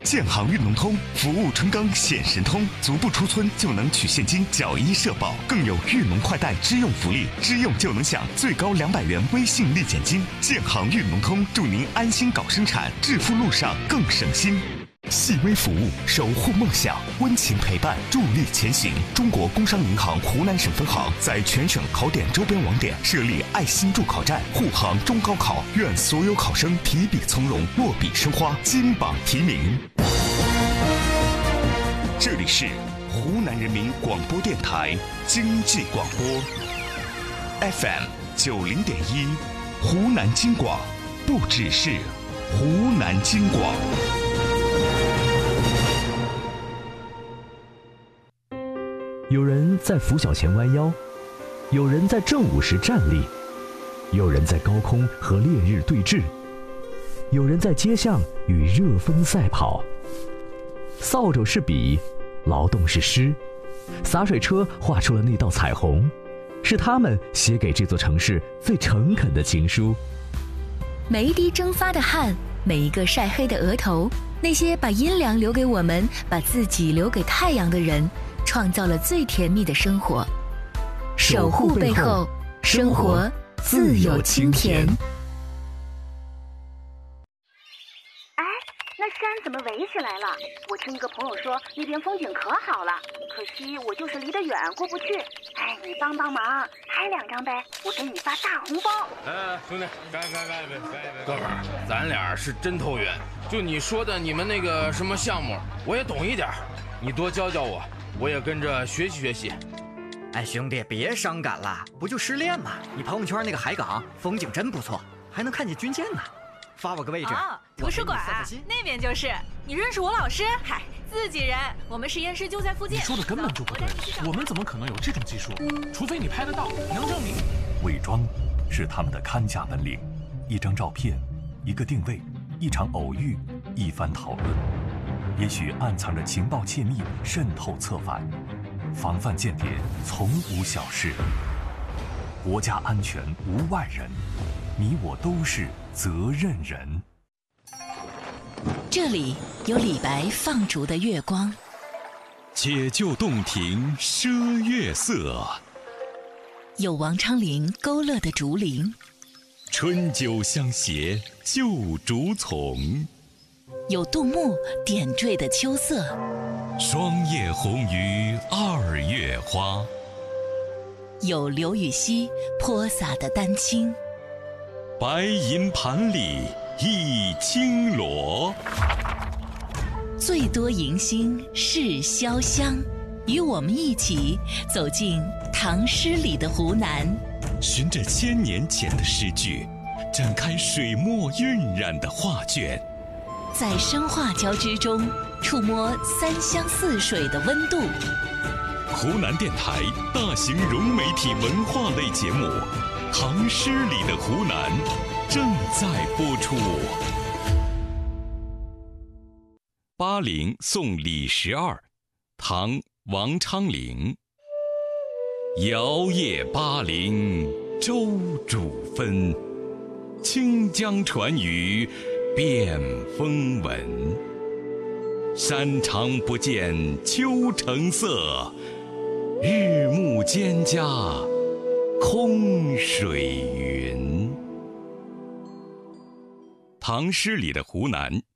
建行运农通，服务春耕显神通，足不出村就能取现金，缴医社保，更有运农快贷支用福利，支用就能享最高200元微信立减金。建行运农通，祝您安心搞生产，致富路上更省心。细微服务，守护梦想，温情陪伴，助力前行。中国工商银行湖南省分行在全省考点周边网点设立爱心助考站，护航中高考。愿所有考生提笔从容，落笔生花，金榜题名。这里是湖南人民广播电台经济广播 FM 90.1，湖南经广，不只是湖南经广。 有人在拂晓前弯腰，有人在正午时站立，有人在高空和烈日对峙，有人在街巷与热风赛跑。扫帚是笔，劳动是诗，洒水车画出了那道彩虹，是他们写给这座城市最诚恳的情书。 每一滴蒸发的汗，每一个晒黑的额头，那些把阴凉留给我们，把自己留给太阳的人，创造了最甜蜜的生活。守护背后，生活自有清甜。 哎，那山怎么围起来了？我听一个朋友说那边风景可好了，可惜我就是离得远过不去。哎，你帮帮忙，拍2张呗，我给你发大红包。 兄弟，干！哥们儿，咱俩是真投缘。就你说的你们那个什么项目，我也懂一点，你多教教我，我也跟着学习学习。 哎，兄弟，别伤感了，不就失恋吗？你朋友圈那个海港风景真不错，还能看见军舰呢。发我个位置。 图书馆那边就是。你认识我老师？嗨，自己人，我们实验室就在附近。 你说的根本就不对，我们怎么可能有这种技术？除非你拍得到，能证明。 伪装是他们的看家本领，一张照片，一个定位，一场偶遇，一番讨论，也许暗藏着情报窃密，渗透策反。防范间谍从无小事，国家安全无外人，你我都是责任人。 这里有李白放逐的月光， 解救洞庭赊月色， 有王昌龄勾勒的竹林， 春酒相携旧竹丛， 有杜牧点缀的秋色， 霜叶红于2月花， 有刘禹锡泼洒的丹青， 白银盘里一青螺。 最多迎新是潇湘，与我们一起走进唐诗里的湖南， 循着1000年前的诗句，展开水墨晕染的画卷， 在声画交织中触摸3湘4水的温度。 湖南电台大型融媒体文化类节目《唐诗里的湖南》正在播出。巴陵送李12，唐王昌龄。摇曳巴陵舟渚分，清江传语遍风闻。山长不见秋城色，日暮蒹葭空水云。唐诗里的湖南